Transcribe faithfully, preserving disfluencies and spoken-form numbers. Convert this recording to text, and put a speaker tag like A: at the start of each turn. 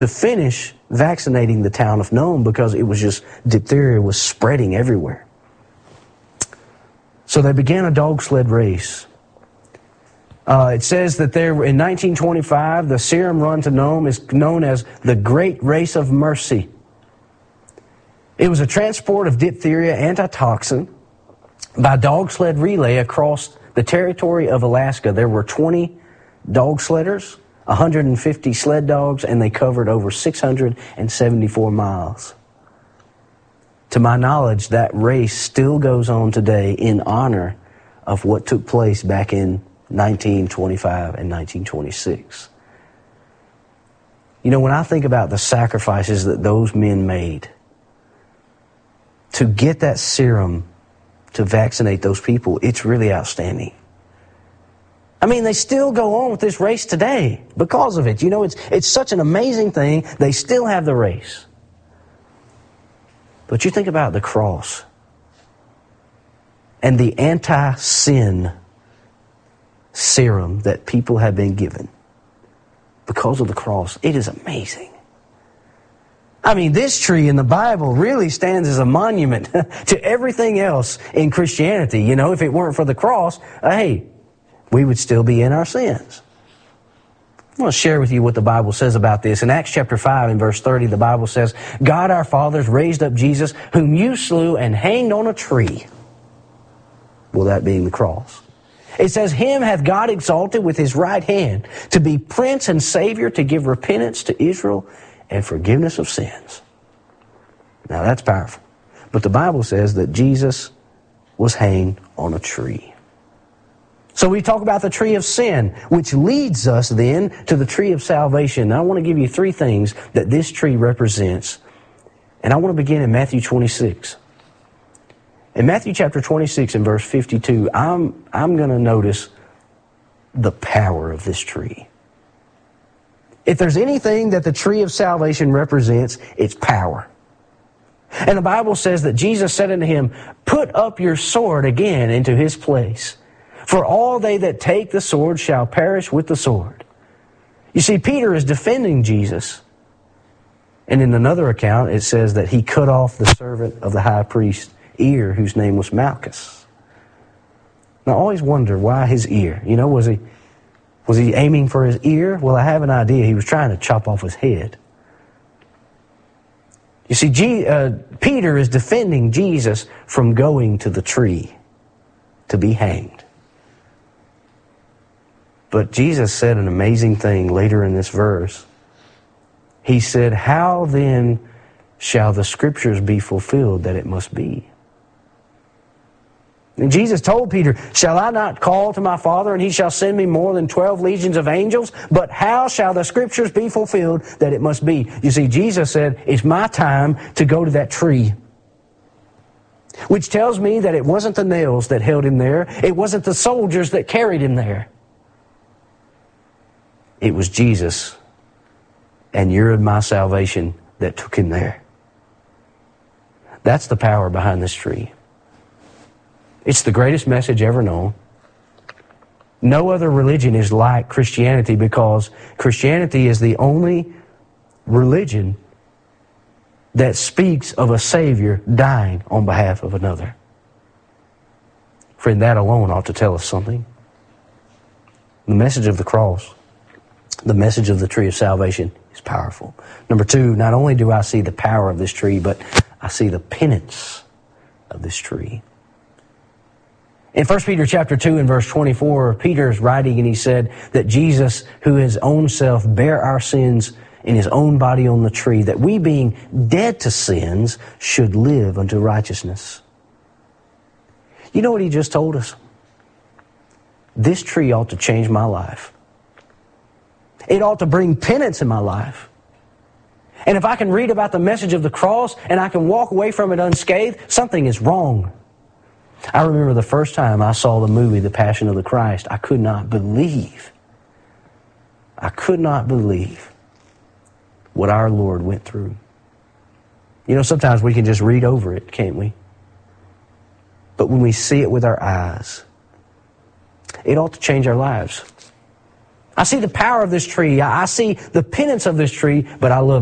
A: to finish vaccinating the town of Nome because it was just, diphtheria was spreading everywhere. So they began a dog sled race. Uh, it says that there in nineteen twenty-five, the Serum Run to Nome is known as the Great Race of Mercy. It was a transport of diphtheria antitoxin by dog sled relay across the territory of Alaska. There were twenty dog sledders, one hundred fifty sled dogs, and they covered over six hundred seventy-four miles. To my knowledge, that race still goes on today in honor of what took place back in nineteen twenty-five and nineteen twenty-six. You know, when I think about the sacrifices that those men made to get that serum to vaccinate those people, it's really outstanding. I mean, they still go on with this race today because of it. You know, it's it's such an amazing thing. They still have the race. But you think about the cross and the anti-sin serum that people have been given because of the cross. It is amazing. I mean, this tree in the Bible really stands as a monument to everything else in Christianity. You know, if it weren't for the cross, uh, hey, we would still be in our sins. I want to share with you what the Bible says about this. In Acts chapter five and verse thirty, the Bible says, God our fathers raised up Jesus, whom you slew and hanged on a tree. Well, that being the cross. It says, him hath God exalted with his right hand to be Prince and Savior, to give repentance to Israel and forgiveness of sins. Now that's powerful. But the Bible says that Jesus was hanged on a tree. So we talk about the tree of sin, which leads us then to the tree of salvation. Now I want to give you three things that this tree represents. And I want to begin in Matthew twenty-six. In Matthew chapter twenty-six and verse fifty-two, I'm, I'm going to notice the power of this tree. If there's anything that the tree of salvation represents, it's power. And the Bible says that Jesus said unto him, put up your sword again into his place. For all they that take the sword shall perish with the sword. You see, Peter is defending Jesus. And in another account, it says that he cut off the servant of the high priest's ear, whose name was Malchus. Now, I always wonder why his ear. You know, was he, was he aiming for his ear? Well, I have an idea. He was trying to chop off his head. You see, G, uh, Peter is defending Jesus from going to the tree to be hanged. But Jesus said an amazing thing later in this verse. He said, how then shall the scriptures be fulfilled that it must be? And Jesus told Peter, shall I not call to my Father, and he shall send me more than twelve legions of angels? But how shall the scriptures be fulfilled that it must be? You see, Jesus said, it's my time to go to that tree. Which tells me that it wasn't the nails that held him there. It wasn't the soldiers that carried him there. It was Jesus and your and my salvation that took him there. That's the power behind this tree. It's the greatest message ever known. No other religion is like Christianity because Christianity is the only religion that speaks of a Savior dying on behalf of another. Friend, that alone ought to tell us something. The message of the cross, the message of the tree of salvation is powerful. Number two, not only do I see the power of this tree, but I see the penance of this tree. In First Peter chapter two and verse twenty-four, Peter is writing and he said that Jesus, who his own self bare our sins in his own body on the tree, that we being dead to sins should live unto righteousness. You know what he just told us? This tree ought to change my life. It ought to bring penance in my life. And if I can read about the message of the cross and I can walk away from it unscathed, something is wrong. I remember the first time I saw the movie, The Passion of the Christ, I could not believe. I could not believe what our Lord went through. You know, sometimes we can just read over it, can't we? But when we see it with our eyes, it ought to change our lives. I see the power of this tree. I see the penance of this tree, but I love